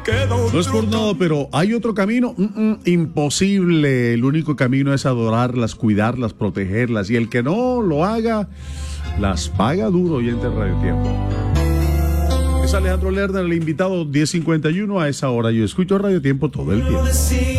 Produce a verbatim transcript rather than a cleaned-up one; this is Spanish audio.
No es por nada, pero ¿hay otro camino? Mm-mm, imposible. El único camino es adorarlas, cuidarlas, protegerlas. Y el que no lo haga, las paga duro. Oyente de Radio Tiempo. Es Alejandro Lerner, el invitado diez cincuenta y uno a esa hora. Yo escucho Radio Tiempo todo el tiempo.